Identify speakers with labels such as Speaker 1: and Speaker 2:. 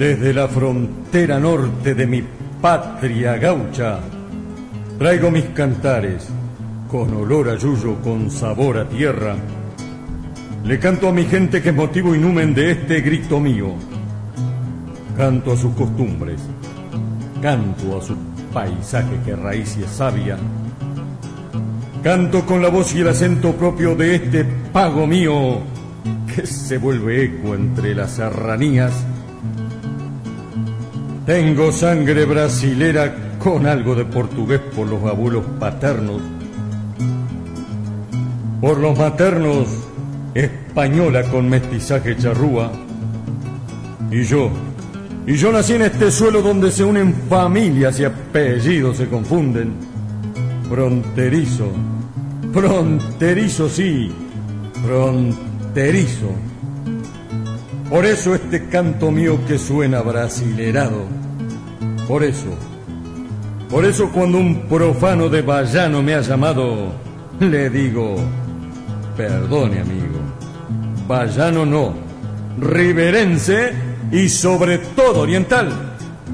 Speaker 1: Desde la frontera norte de mi patria gaucha, traigo mis cantares, con olor a yuyo, con sabor a tierra. Le canto a mi gente que es motivo y numen de este grito mío. Canto a sus costumbres, canto a su paisaje que raíz y es sabia. Canto con la voz y el acento propio de este pago mío, que se vuelve eco entre las serranías. Tengo sangre brasilera con algo de portugués por los abuelos paternos. Por los maternos, española con mestizaje charrúa. Y yo nací en este suelo donde se unen familias y apellidos se confunden. Fronterizo, fronterizo sí, fronterizo. Por eso este canto mío que suena brasilerado. Por eso cuando un profano de vallano me ha llamado, le digo, perdone amigo, vallano no, riverense y sobre todo oriental.